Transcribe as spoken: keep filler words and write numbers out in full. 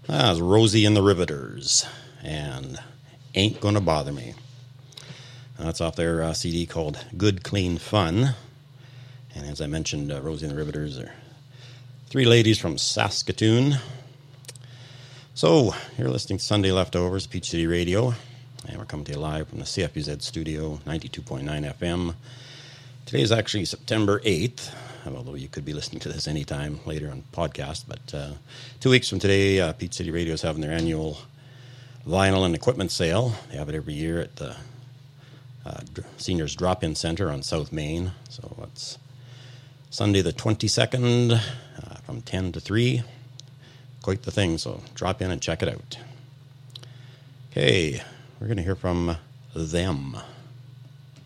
That was Rosie and the Riveters, and Ain't Gonna Bother Me. That's off their uh, C D called Good Clean Fun. And as I mentioned, uh, Rosie and the Riveters are three ladies from Saskatoon. So, you're listening to Sunday Leftovers, Peach City Radio. And we're coming to you live from the C F U Z studio, ninety-two point nine F M. Today is actually September eighth, although you could be listening to this anytime later on podcast. But uh, two weeks from today, uh, Peach City Radio is having their annual vinyl and equipment sale. They have it every year at the uh, Seniors Drop-In Center on South Main. So it's Sunday the twenty-second uh, from ten to three. Quite the thing, so drop in and check it out. Okay, we're going to hear from them.